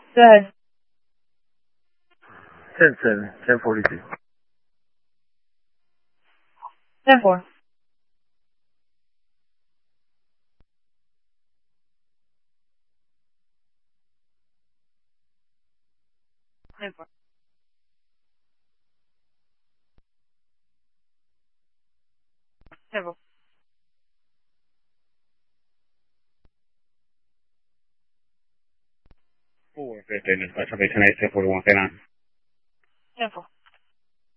Go ahead. 10-42. 10-4. 10-4. 10-4. 4-15, dispatch, 10-8, 10-41, 10-9. 10-4.